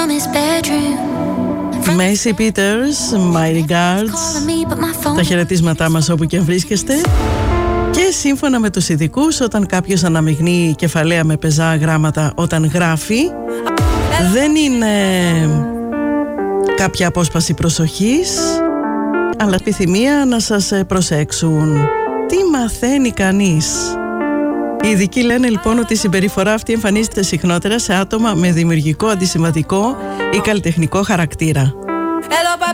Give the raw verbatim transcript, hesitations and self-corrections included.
Macy Peters, My Regards. Τα χαιρετίσματά μας όπου και αν βρίσκεστε. Και σύμφωνα με τους ειδικούς, όταν κάποιος αναμειγνύει κεφαλαία με πεζά γράμματα όταν γράφει, δεν είναι κάποια απόσπαση προσοχής, αλλά επιθυμία να σας προσέξουν. Τι μαθαίνει κανείς? Οι ειδικοί λένε λοιπόν ότι η συμπεριφορά αυτή εμφανίζεται συχνότερα σε άτομα με δημιουργικό, αντισυμβατικό ή καλλιτεχνικό χαρακτήρα.